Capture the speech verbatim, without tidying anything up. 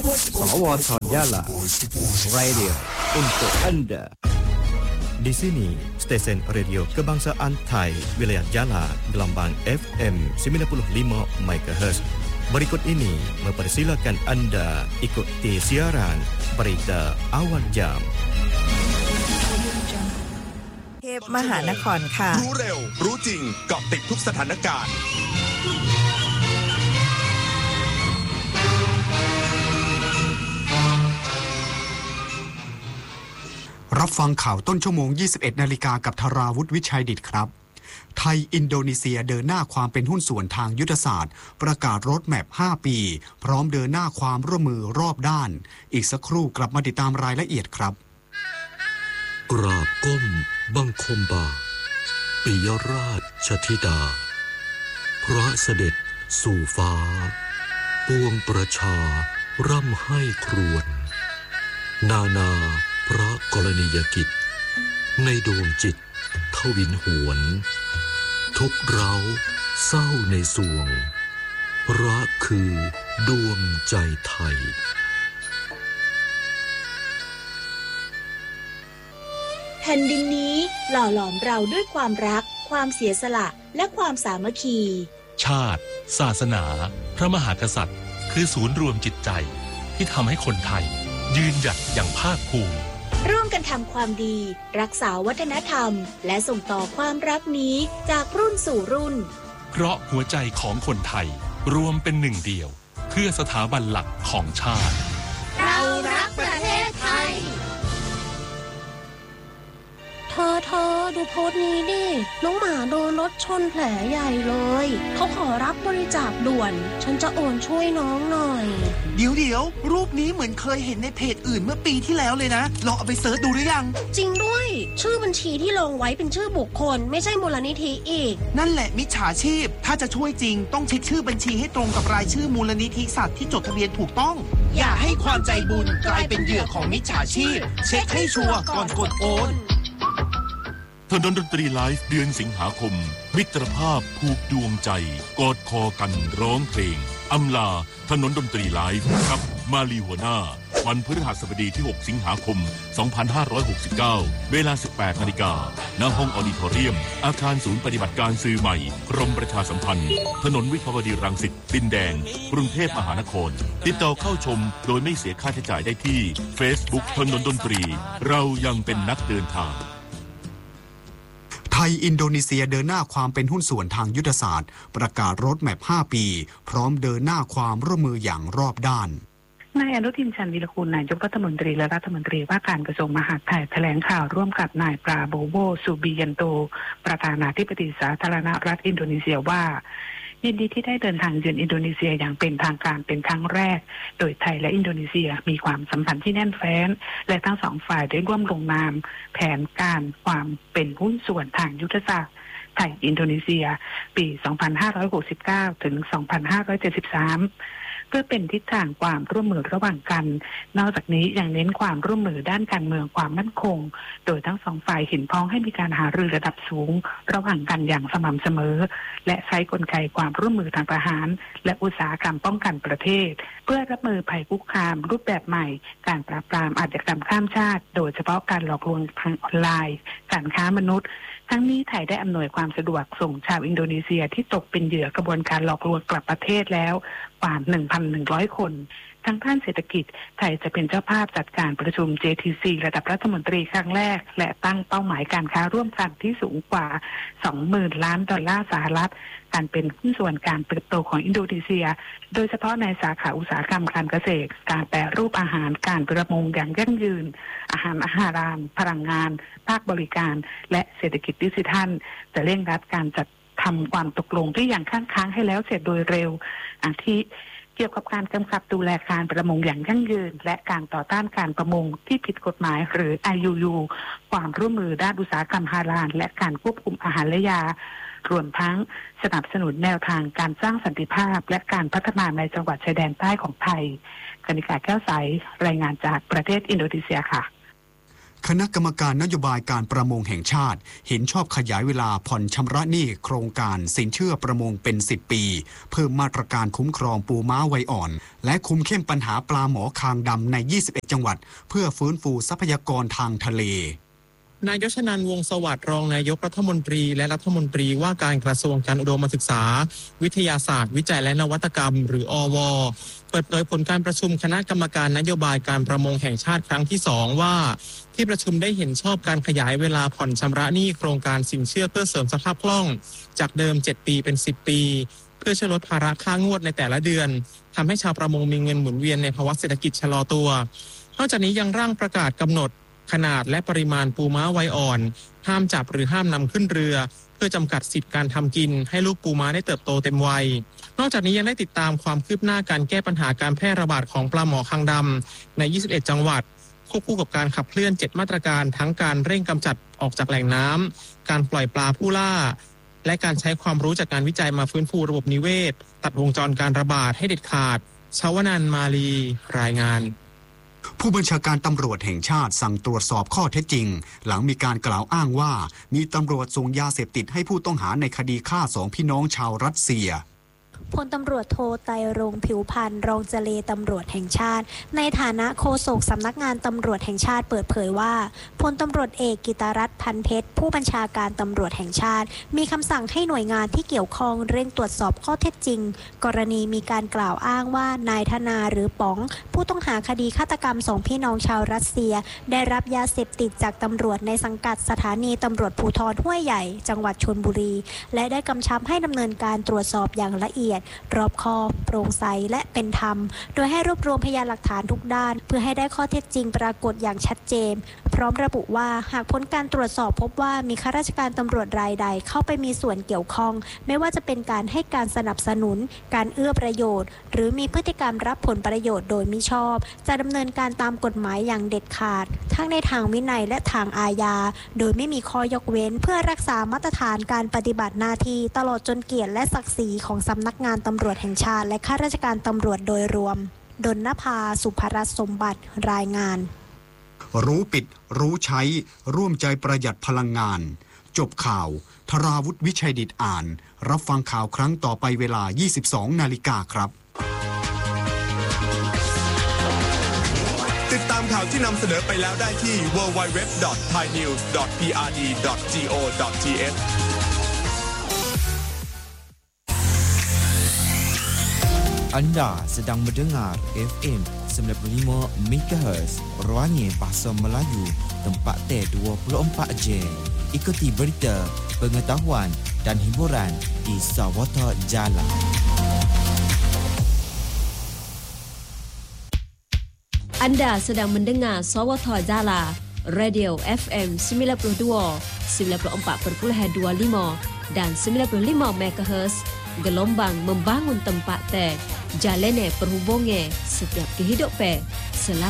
Salawat Yala Radio untuk Anda. Di sini stesen radio kebangsaan Thai wilayah Jala gelombang F M sembilan puluh lima megahertz. Berikut ini mempersilakan Anda ikuti siaran berita awal jam. เทพมหานครค่ะรู้เร็วรู้จริงเกาะติดทุกสถานการณ์รับฟังข่าวต้นชั่วโมง ยี่สิบเอ็ด นาฬิกากับธราวุฒิวิชัยดิษฐ์ครับไทยอินโดนีเซียเดินหน้าความเป็นหุ้นส่วนทางยุทธศาสตร์ประกาศรถแมพห้าปีพร้อมเดินหน้าความร่วมมือรอบด้านอีกสักครู่กลับมาติดตามรายละเอียดครับกราบก้มบังคมบาปิยราชธิดาพระเสด็จสู่ฟ้าปวงประชาร่ำให้ครวญนานาพระกรณียกิจในดวงจิตทวินหวนทุกเร้าเศร้าในสวงรักคือดวงใจไทยแผ่นดินนี้หล่อหลอมเราด้วยความรักความเสียสละและความสามัคคีชาติศาสนาพระมหากษัตริย์คือศูนย์รวมจิตใจที่ทำให้คนไทยยืนหยัดอย่างภาคภูมิร่วมกันทำความดีรักษาวัฒนธรรมและส่งต่อความรักนี้จากรุ่นสู่รุ่นเพราะหัวใจของคนไทยรวมเป็นหนึ่งเดียวเพื่อสถาบันหลักของชาติเรารักประเทศไทยเธอเธอดูโพสต์นี้ดิน้องหมาโดนรถชนแผลใหญ่เลยเขาขอรับบริจาคด่วนฉันจะโอนช่วยน้องหน่อยเดี๋ยวเดี๋ยวรูปนี้เหมือนเคยเห็นในเพจอื่นเมื่อปีที่แล้วเลยนะลองเอาไปเสิร์ชดูหรือยังจริงด้วยชื่อบัญชีที่ลงไว้เป็นชื่อบุคคลไม่ใช่มูลนิธิอีกนั่นแหละมิจฉาชีพถ้าจะช่วยจริงต้องเช็คชื่อบัญชีให้ตรงกับรายชื่อมูลนิธิสัตว์ที่จดทะเบียนถูกต้องอย่าให้ความใจบุญกลายเป็นเหยื่อของมิจฉาชีพเช็คให้ชัวร์ก่อนกดโอนถนนดนตรีไลฟ์เดือนสิงหาคมมิตรภาพผูกดวงใจกอดคอกันร้องเพลงอำลาถนนดนตรีไลฟ์กับมาลีหัวหน้าวันพฤหัสบดีที่หกสิงหาคมสองพันห้าร้อยหกสิบเก้าเวลา สิบแปดนาฬิกา ณ ห้องออดิทอเรียมอาคารศูนย์ปฏิบัติการสื่อใหม่กรมประชาสัมพันธ์ถนนวิภาวดีรังสิตดินแดงกรุงเทพมหานครติดต่อเข้าชมโดยไม่เสียค่าใช้จ่ายได้ที่ Facebook ถนนดนตรีเรายังเป็นนักเดินทางไทยอินโดนีเซียเดินหน้าความเป็นหุ้นส่วนทางยุทธศาสตร์ประกาศรถแมพห้าปีพร้อมเดินหน้าความร่วมมืออย่างรอบด้านนายอนุทินชาญวีรกูลนายกรัฐมนตรีและรัฐมนตรีว่าการกระทรวงมหาดไทยแถลงข่าวร่วมกับนายปราโบโวสุบิยันโตประธานาธิบดีสาธารณรัฐอินโดนีเซียว่ายินดีที่ได้เดินทางเยือนอินโดนีเซียอย่างเป็นทางการเป็นครั้งแรกโดยไทยและอินโดนีเซียมีความสัมพันธ์ที่แน่นแฟ้นและทั้งสองฝ่ายได้ร่วมลงนามแผนการความเป็นหุ้นส่วนทางยุทธศาสตร์ไทยอินโดนีเซียปี สองพันห้าร้อยหกสิบเก้า ถึง สองพันห้าร้อยเจ็ดสิบสามเพื่อเป็นทิศทางความร่วมมือระหว่างกันนอกจากนี้ยังเน้นความร่วมมือด้านการเมืองความมั่นคงโดยทั้งสองฝ่ายเห็นพ้องให้มีการหารือระดับสูงระหว่างกันอย่างสม่ำเสมอและใช้กลไกความร่วมมือทางทหารและอุตสาหกรรมป้องกันประเทศเพื่อรับมือภัยคุกคามรูปแบบใหม่การปราบปรามอาชญากรรมข้ามชาติโดยเฉพาะการหลอกลวงทางออนไลน์การค้ามนุษย์ทั้งนี้ไทยได้อำนวยความสะดวกส่งชาวอินโดนีเซียที่ตกเป็นเหยื่อกระบวนการหลอกลวงกลับประเทศแล้วกว่า หนึ่งพันหนึ่งร้อย คนทางด้านเศรษฐกิจไทยจะเป็นเจ้าภาพจัดการประชุม เจ ที ซี ระดับรัฐมนตรีครั้งแรกและตั้งเป้าหมายการค้าร่วมกันที่สูงกว่า สองหมื่น ล้านดอลลาร์สหรัฐการเป็นหุ้นส่วนการเติบโตของอินโดนีเซียโดยเฉพาะในสาขาอุตสาหกรรมการเกษตรการแปรรูปอาหารการประมงอย่างยั่งยืนอาหารอาหารานพลังงานภาคบริการและเศรษฐกิจดิจิทัลจะเร่งรัดการจัดทำความตกลงที่ยังค้างค้างให้แล้วเสร็จโดยเร็วอาทิเกี่ยวกับการกำกับดูแลการประมงอย่างยั่งยืนและการต่อต้านการประมงที่ผิดกฎหมายหรือ ไอ ยู ยู ความร่วมมือด้านอุตสาหกรรมฮาลาลและการควบคุมอาหารและยารวมทั้งสนับสนุนแนวทางการสร้างสันติภาพและการพัฒนาในจังหวัดชายแดนใต้ของไทยกนิกาแก้วใสรายงานจากประเทศอินโดนีเซียค่ะคณะกรรมการนโยบายการประมงแห่งชาติเห็นชอบขยายเวลาผ่อนชำระหนี้โครงการสินเชื่อประมงเป็นสิบปีเพิ่มมาตรการคุ้มครองปูม้าวัยอ่อนและคุมเข้มปัญหาปลาหมอคางดำในยี่สิบเอ็ดจังหวัดเพื่อฟื้นฟูทรัพยากรทางทะเลนายยศนันท์วงศ์สวัสดิ์รองนายกรัฐมนตรีและรัฐมนตรีว่าการกระทรวงการอุดมศึกษาวิทยาศาสตร์วิจัยและนวัตกรรมหรืออว.เปิดเผยผลการประชุมคณะกรรมการนโยบายการประมงแห่งชาติครั้งที่สองว่าที่ประชุมได้เห็นชอบการขยายเวลาผ่อนชำระหนี้โครงการสินเชื่อเพื่อเสริมสภาพคล่องจากเดิมเจ็ดปีเป็นสิบปีเพื่อช่วยลดภาระค่างวดในแต่ละเดือนทำให้ชาวประมงมีเงินหมุนเวียนในภาวะเศรษฐกิจชะลอตัวนอกจากนี้ยังร่างประกาศกำหนดขนาดและปริมาณปูม้าวัยอ่อนห้ามจับหรือห้ามนำขึ้นเรือเพื่อจำกัดสิทธิการทำกินให้ลูกปูม้าได้เติบโตเต็มวัยนอกจากนี้ยังได้ติดตามความคืบหน้าการแก้ปัญหาการแพร่ระบาดของปลาหมอคางดำในยี่สิบเอ็ดจังหวัดควบคู่กับการขับเคลื่อนเจ็ดมาตรการทั้งการเร่งกำจัดออกจากแหล่งน้ำการปล่อยปลาผู้ล่าและการใช้ความรู้จากการวิจัยมาฟื้นฟูระบบนิเวศตัดวงจรการระบาดให้เด็ดขาดชวนันท์มาลีรายงานผู้บัญชาการตำรวจแห่งชาติสั่งตรวจสอบข้อเท็จจริงหลังมีการกล่าวอ้างว่ามีตำรวจส่งยาเสพติดให้ผู้ต้องหาในคดีฆ่าสองพี่น้องชาวรัสเซียพลตำรวจโทไตรรงค์ผิวพันธ์รองเจเลตำรวจแห่งชาติในฐานะโฆษกสำนักงานตำรวจแห่งชาติเปิดเผยว่าพลตำรวจเอกกิตรัตน์พันเพชรผู้บัญชาการตำรวจแห่งชาติมีคำสั่งให้หน่วยงานที่เกี่ยวข้องเร่งตรวจสอบข้อเท็จจริงกรณีมีการกล่าวอ้างว่านายธนาหรือป๋องผู้ต้องหาคดีฆาตกรรมสองพี่น้องชาวรัสเซียได้รับยาเสพติดจากตำรวจในสังกัดสถานีตำรวจภูธรห้วยใหญ่จังหวัดชลบุรีและได้กำชับให้ดำเนินการตรวจสอบอย่างละเอียดรอบคอบโปร่งใสและเป็นธรรมโดยให้รวบรวมพยานหลักฐานทุกด้านเพื่อให้ได้ข้อเท็จจริงปรากฏอย่างชัดเจนพร้อมระบุว่าหากผลการตรวจสอบพบว่ามีข้าราชการตำรวจรายใดเข้าไปมีส่วนเกี่ยวข้องไม่ว่าจะเป็นการให้การสนับสนุนการเอื้อประโยชน์หรือมีพฤติกรรมรับผลประโยชน์โดยมิชอบจะดำเนินการตามกฎหมายอย่างเด็ดขาดทั้งในทางวินัยและทางอาญาโดยไม่มีข้อยกเว้นเพื่อรักษามาตรฐานการปฏิบัติหน้าที่ตลอดจนเกียรติและศักดิ์ศรีของสำนักงานตำรวจแห่งชาติและข้าราชการตำรวจโดยรวมดลนภาสุภรัตน์สมบัติรายงานรู้ปิดรู้ใช้ร่วมใจประหยัดพลังงานจบข่าวธราวุฒิวิชัยดิษฐ์อ่านรับฟังข่าวครั้งต่อไปเวลา ยี่สิบสองนาฬิกาครับติดตามข่าวที่นำเสนอไปแล้วได้ที่ ดับเบิลยู ดับเบิลยู ดับเบิลยู ดอท ไทยนิวส์ ดอท พี อาร์ ดี ดอท จี โอ ดอท ที เอช Anda sedang mendengar เอฟ เอ็ม sembilan puluh lima megahertz Ruangnya Bahasa Melayu tempat T dua puluh empat jam. Ikuti berita, pengetahuan dan hiburan di Sawata Jala. Anda sedang mendengar Sawata Jala Radio F M sembilan puluh dua, sembilan puluh empat perpuluhan dua puluh lima dan sembilan puluh lima megahertz gelombang membangun tempat T. Jalane perhubungan setiap kehidupan.